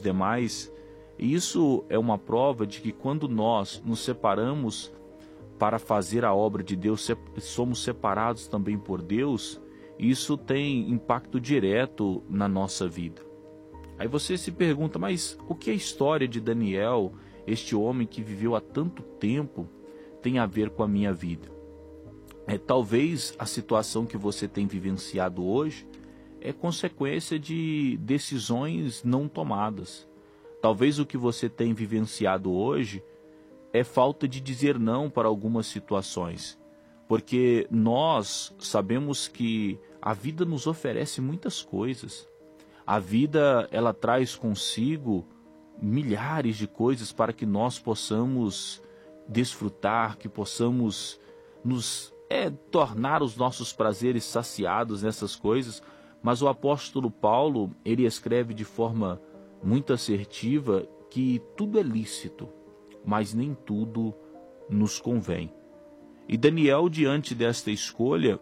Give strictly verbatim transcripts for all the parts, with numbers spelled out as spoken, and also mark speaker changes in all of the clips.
Speaker 1: demais. E isso é uma prova de que quando nós nos separamos para fazer a obra de Deus, somos separados também por Deus, isso tem impacto direto na nossa vida. Aí você se pergunta, mas o que a história de Daniel, este homem que viveu há tanto tempo, tem a ver com a minha vida? É, talvez a situação que você tem vivenciado hoje é consequência de decisões não tomadas. Talvez o que você tem vivenciado hoje é falta de dizer não para algumas situações. Porque nós sabemos que a vida nos oferece muitas coisas. A vida, ela traz consigo milhares de coisas para que nós possamos desfrutar, que possamos nos é, tornar os nossos prazeres saciados nessas coisas. Mas o apóstolo Paulo, ele escreve de forma muito assertiva que tudo é lícito, mas nem tudo nos convém. E Daniel, diante desta escolha,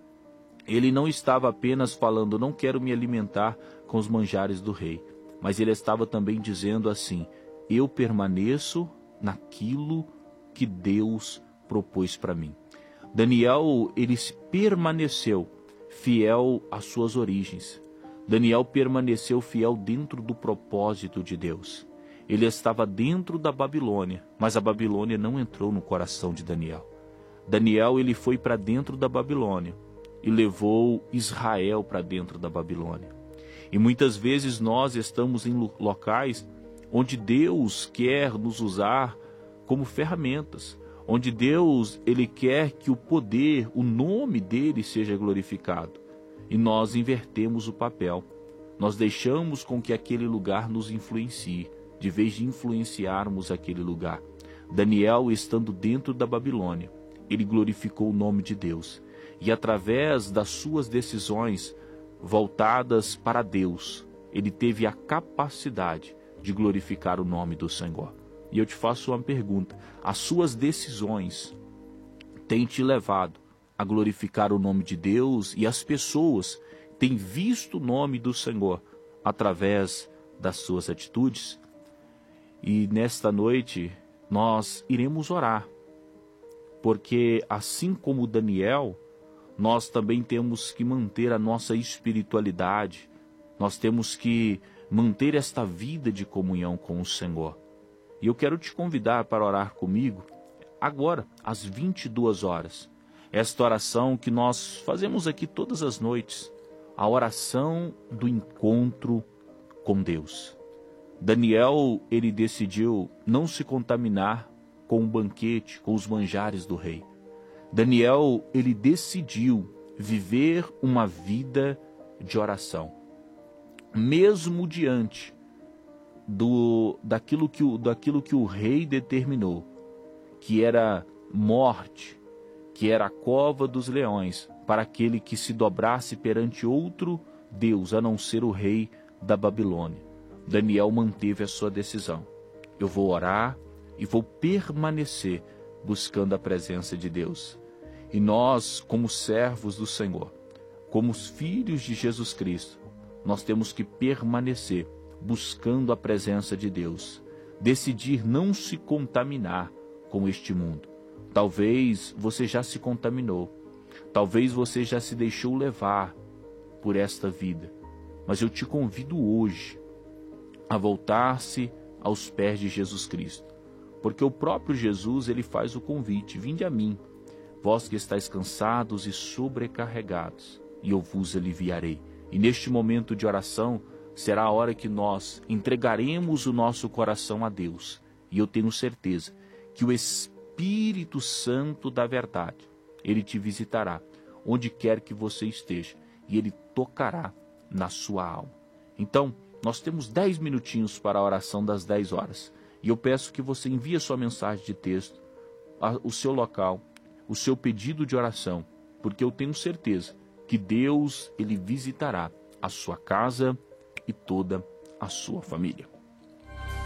Speaker 1: ele não estava apenas falando, não quero me alimentar com os manjares do rei, mas ele estava também dizendo assim, eu permaneço naquilo que Deus propôs para mim. Daniel, ele permaneceu fiel às suas origens. Daniel permaneceu fiel dentro do propósito de Deus. Ele estava dentro da Babilônia, mas a Babilônia não entrou no coração de Daniel. Daniel, ele foi para dentro da Babilônia e levou Israel para dentro da Babilônia. E muitas vezes nós estamos em locais onde Deus quer nos usar como ferramentas, onde Deus, ele quer que o poder, o nome dele seja glorificado. E nós invertemos o papel. Nós deixamos com que aquele lugar nos influencie, de vez de influenciarmos aquele lugar. Daniel, estando dentro da Babilônia, ele glorificou o nome de Deus. E através das suas decisões voltadas para Deus, ele teve a capacidade de glorificar o nome do Senhor. E eu te faço uma pergunta, as suas decisões têm te levado a glorificar o nome de Deus e as pessoas têm visto o nome do Senhor através das suas atitudes? E nesta noite nós iremos orar, porque assim como Daniel, nós também temos que manter a nossa espiritualidade, nós temos que manter esta vida de comunhão com o Senhor. E eu quero te convidar para orar comigo agora, às vinte e duas horas. Esta oração que nós fazemos aqui todas as noites, a oração do encontro com Deus. Daniel, ele decidiu não se contaminar com o banquete, com os manjares do rei. Daniel, ele decidiu viver uma vida de oração, mesmo diante do, daquilo, que o, daquilo que o rei determinou, que era morte, que era a cova dos leões, para aquele que se dobrasse perante outro Deus, a não ser o rei da Babilônia. Daniel manteve a sua decisão. Eu vou orar e vou permanecer buscando a presença de Deus. E nós, como servos do Senhor, como os filhos de Jesus Cristo, nós temos que permanecer buscando a presença de Deus. Decidir não se contaminar com este mundo. Talvez você já se contaminou. Talvez você já se deixou levar por esta vida. Mas eu te convido hoje a voltar-se aos pés de Jesus Cristo. Porque o próprio Jesus, ele faz o convite: vinde a mim, vós que estáis cansados e sobrecarregados, e eu vos aliviarei. E neste momento de oração, será a hora que nós entregaremos o nosso coração a Deus. E eu tenho certeza que o Espírito Santo da verdade, ele te visitará, onde quer que você esteja, e ele tocará na sua alma. Então, nós temos dez minutinhos para a oração das dez horas. E eu peço que você envie a sua mensagem de texto, a, o seu local, o seu pedido de oração, porque eu tenho certeza que Deus, ele visitará a sua casa e toda a sua família.